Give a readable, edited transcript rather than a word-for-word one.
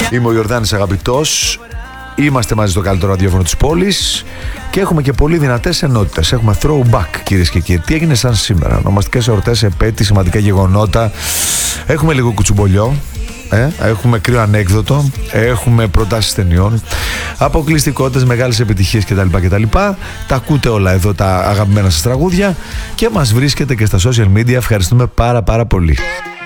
Είμαι ο Ιορδάνης Αγαπητός. Είμαστε μαζί στο καλύτερο ραδιόφωνο της πόλης και έχουμε και πολύ δυνατές ενότητες. Έχουμε throwback, κυρίες και κύριοι. Τι έγινε σαν σήμερα? Ονομαστικές εορτές, επέτειοι, σημαντικά γεγονότα. Έχουμε λίγο κουτσουμπολιό. Έχουμε κρύο ανέκδοτο. Έχουμε προτάσεις ταινιών. Αποκλειστικότητες, μεγάλες επιτυχίες κτλ. Τα ακούτε όλα εδώ, τα αγαπημένα σας τραγούδια. Και μας βρίσκετε και στα social media. Ευχαριστούμε πάρα πολύ.